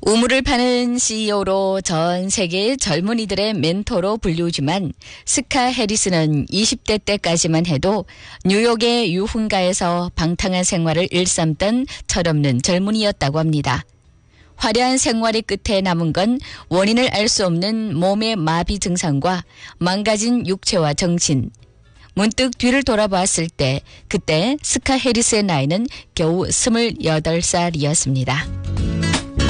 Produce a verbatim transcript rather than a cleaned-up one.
우물을 파는 씨이오로 전 세계 젊은이들의 멘토로 불리우지만 스카 해리스는 이십 대 때까지만 해도 뉴욕의 유흥가에서 방탕한 생활을 일삼던 철없는 젊은이였다고 합니다. 화려한 생활의 끝에 남은 건 원인을 알 수 없는 몸의 마비 증상과 망가진 육체와 정신. 문득 뒤를 돌아보았을 때 그때 스카 해리스의 나이는 겨우 스물여덟 살이었습니다.